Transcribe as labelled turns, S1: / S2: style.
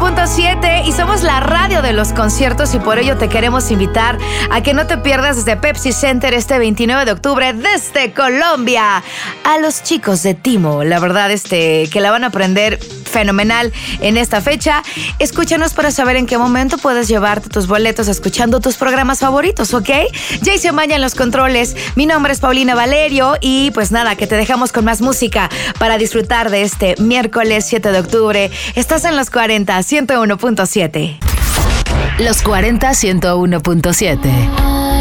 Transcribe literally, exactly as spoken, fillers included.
S1: punto siete y somos la radio de los conciertos y por ello te queremos invitar a que no te pierdas desde Pepsi Center este veintinueve de octubre desde Colombia a los chicos de Timo. La verdad este que la van a aprender fenomenal en esta fecha. Escúchanos para saber en qué momento puedes llevarte tus boletos escuchando tus programas favoritos, ¿ok? Jayce Omaña en los controles. Mi nombre es Paulina Valerio y pues nada, que te dejamos con más música para disfrutar de este miércoles siete de octubre. Estás en Los cuarenta, ciento uno punto siete.
S2: Los cuarenta, ciento uno punto siete.